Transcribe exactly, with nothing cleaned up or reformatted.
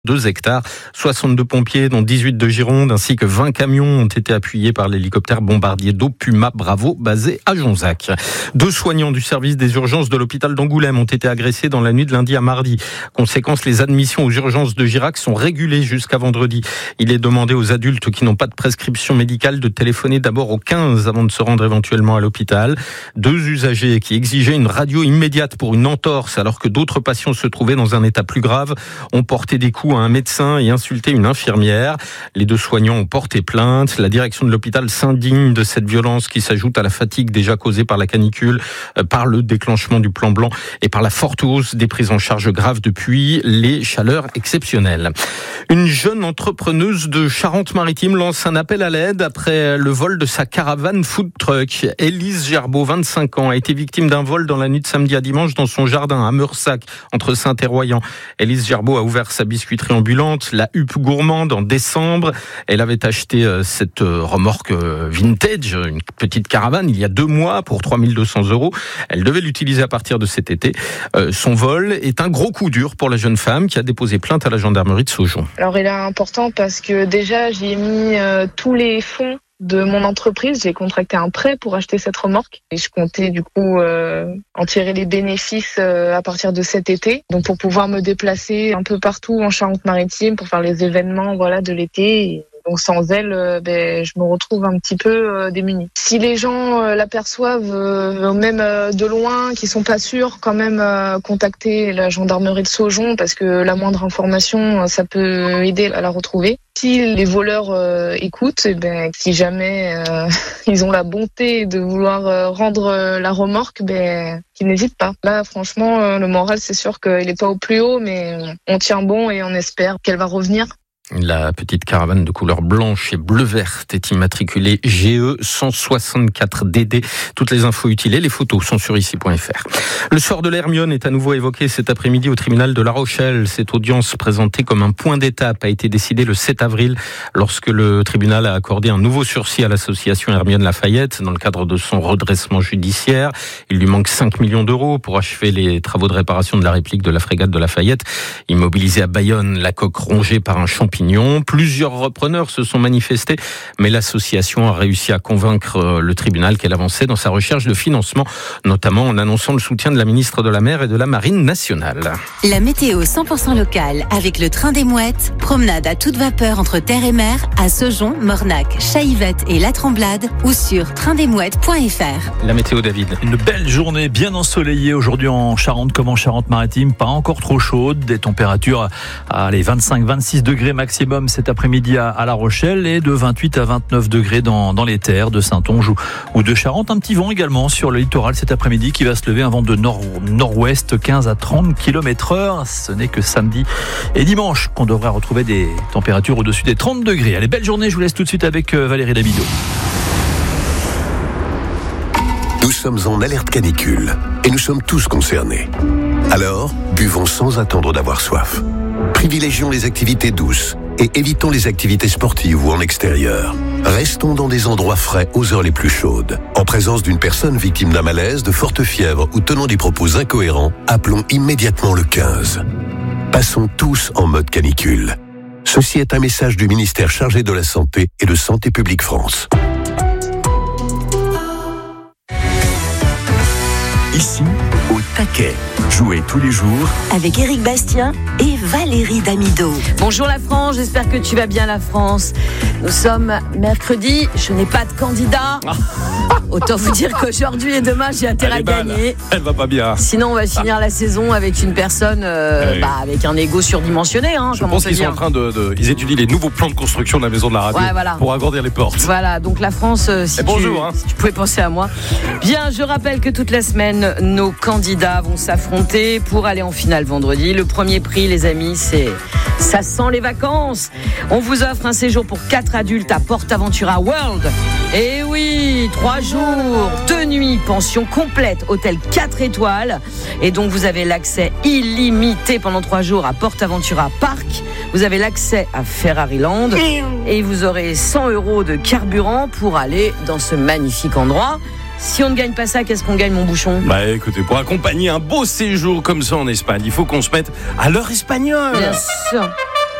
deux hectares. soixante-deux pompiers, dont dix-huit de Gironde, ainsi que vingt camions ont été appuyés par l'hélicoptère bombardier d'eau Puma Bravo, basé à Jonzac. Deux soignants du service des urgences de l'hôpital d'Angoulême ont été agressés dans la nuit de lundi à mardi. Conséquence, les admissions aux urgences de Girac sont régulées jusqu'à vendredi. Il est demandé aux adultes qui n'ont pas de prescription médicale de téléphoner d'abord au quinze avant de se rendre éventuellement à l'hôpital. Deux usagers qui exigeaient une radio immédiate pour une entorse alors que d'autres patients se trouvaient dans un état plus grave ont porté des coups à un médecin et insulté une infirmière. Les deux soignants ont porté plainte. La direction de l'hôpital s'indigne de cette violence qui s'ajoute à la fatigue déjà causée par la canicule, par le déclenchement du plan blanc et par la forte hausse des prises en charge graves depuis les chaleurs exceptionnelles. Une jeune entrepreneuse de Charente-Maritime lance un appel à l'aide après le vol de sa caravane food truck. Élise Gerbeau, vingt-cinq ans, a été victime d'un vol dans la nuit de samedi à dimanche dans son jardin à Meursac, entre Saint et Royan. Élise Gerbeau a ouvert sa biscuiterie ambulante, la Huppe Gourmande, en décembre. Elle avait acheté cette remorque vintage, une petite caravane, il y a deux mois pour trois mille deux cents euros. Elle devait l'utiliser à partir de cet été. Son vol est un gros coup dur pour la jeune femme qui a déposé plainte à la gendarmerie de Saujon. Alors il est important parce que déjà j'y ai mis euh, tous les fonds de mon entreprise. J'ai contracté un prêt pour acheter cette remorque et je comptais du coup euh, en tirer les bénéfices euh, à partir de cet été. Donc pour pouvoir me déplacer un peu partout en Charente-Maritime pour faire les événements voilà de l'été. Et donc sans elle, euh, ben, je me retrouve un petit peu euh, démunie. Si les gens euh, l'aperçoivent, euh, même euh, de loin, qui sont pas sûrs, quand même euh, contacter la gendarmerie de Saujon parce que la moindre information, ça peut aider à la retrouver. Si les voleurs euh, écoutent, eh ben, si jamais euh, ils ont la bonté de vouloir euh, rendre euh, la remorque, ben, qu'ils n'hésitent pas. Là, franchement, euh, le moral, c'est sûr qu'il n'est pas au plus haut, mais on tient bon et on espère qu'elle va revenir. La petite caravane de couleur blanche et bleu-verte est immatriculée G E cent soixante-quatre D D. Toutes les infos utiles et les photos sont sur ici point f r. Le sort de l'Hermione est à nouveau évoqué cet après-midi au tribunal de La Rochelle. Cette audience présentée comme un point d'étape a été décidée le sept avril lorsque le tribunal a accordé un nouveau sursis à l'association Hermione Lafayette dans le cadre de son redressement judiciaire. Il lui manque cinq millions d'euros pour achever les travaux de réparation de la réplique de la frégate de Lafayette. Immobilisée à Bayonne, la coque rongée par un champignon. Plusieurs repreneurs se sont manifestés, mais l'association a réussi à convaincre le tribunal qu'elle avançait dans sa recherche de financement, notamment en annonçant le soutien de la ministre de la Mer et de la Marine nationale. La météo cent pour cent locale avec le train des Mouettes. Promenade à toute vapeur entre terre et mer à Saujon, Mornac, Chaillevette et La Tremblade ou sur train des mouettes point f r. La météo, David. Une belle journée bien ensoleillée aujourd'hui en Charente comme en Charente-Maritime, pas encore trop chaude, des températures à les vingt-cinq à vingt-six degrés maximum cet après-midi à, à La Rochelle et de vingt-huit à vingt-neuf degrés dans, dans les terres de Saintonge ou, ou de Charente. Un petit vent également sur le littoral cet après-midi qui va se lever, un vent de nord, nord-ouest quinze à trente kilomètres heure. Ce n'est que samedi et dimanche qu'on devrait retrouver des températures au-dessus des trente degrés. Allez, belle journée, je vous laisse tout de suite avec Valérie Dabido. Nous sommes en alerte canicule et nous sommes tous concernés. Alors, buvons sans attendre d'avoir soif. Privilégions les activités douces et évitons les activités sportives ou en extérieur. Restons dans des endroits frais aux heures les plus chaudes. En présence d'une personne victime d'un malaise, de forte fièvre ou tenant des propos incohérents, appelons immédiatement le quinze. Passons tous en mode canicule. Ceci est un message du ministère chargé de la Santé et de Santé publique France. Ici, au taquet. Jouez tous les jours avec Éric Bastien et Valérie Damido. Bonjour la France, j'espère que tu vas bien la France. Nous sommes mercredi, je n'ai pas de candidat. Autant vous dire qu'aujourd'hui et demain j'ai intérêt à gagner. Elle va pas bien. Sinon on va finir la saison avec une personne euh, bah, avec un ego surdimensionné. Hein, je pense qu'ils sont en train de, de, ils étudient les nouveaux plans de construction de la maison de la radio ouais, voilà. pour agrandir les portes. Voilà, donc la France, euh, si, tu, bonjour, hein. si tu pouvais penser à moi. Bien, je rappelle que toute la semaine nos candidats vont s'affronter pour aller en finale vendredi. Le premier prix, les amis, c'est ça sent les vacances. On vous offre un séjour pour quatre adultes à PortAventura World. Et oui, trois jours, deux nuits, pension complète, hôtel quatre étoiles. Et donc vous avez l'accès illimité pendant trois jours à PortAventura Park. Vous avez l'accès à Ferrariland et vous aurez cent euros de carburant pour aller dans ce magnifique endroit. Si on ne gagne pas ça, qu'est-ce qu'on gagne, mon bouchon ? Bah écoutez, pour accompagner un beau séjour comme ça en Espagne, il faut qu'on se mette à l'heure espagnole. Bien sûr.